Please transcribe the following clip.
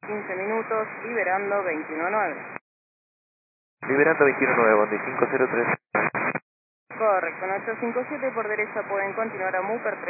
15 minutos, liberando 21.9. Liberando 21.9, Bondi 503. Correcto, en 857 por derecha pueden continuar a Muper